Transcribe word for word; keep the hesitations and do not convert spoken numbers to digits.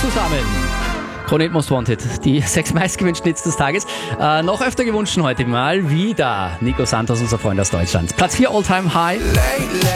zusammen. Krone Hit Most Wanted, die sechs meistgewünschten Hits des Tages. Äh, noch öfter gewünscht heute mal wieder Nico Santos, unser Freund aus Deutschland. Platz vier All Time High.